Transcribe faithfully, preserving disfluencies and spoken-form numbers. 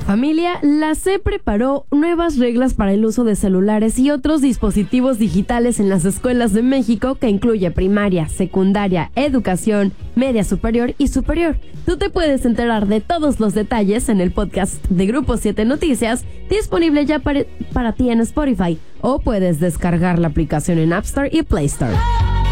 Familia, la C E P preparó nuevas reglas para el uso de celulares y otros dispositivos digitales en las escuelas de México, que incluye primaria, secundaria, educación, media superior y superior. Tú te puedes enterar de todos los detalles en el podcast de Grupo siete Noticias, disponible ya para, para ti en Spotify, o puedes descargar la aplicación en App Store y Play Store.